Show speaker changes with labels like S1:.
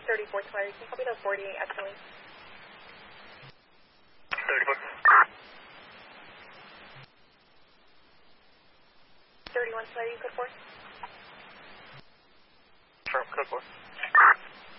S1: 34 Tulare, can you copy the 48 excellent?
S2: 34.
S1: 31 Tulare, code 4.
S2: Firm, code 4.